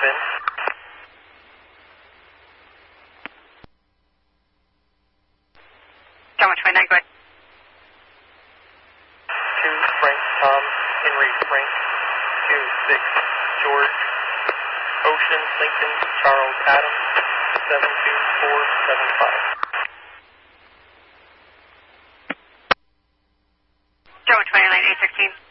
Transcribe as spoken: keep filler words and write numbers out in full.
in. Tower twenty-nine, go ahead. two, Frank, Tom, Henry, Frank, two, six, George, Ocean, Lincoln, Charles, Adam, seven two four seven five. Tower twenty-nine, eight sixteen.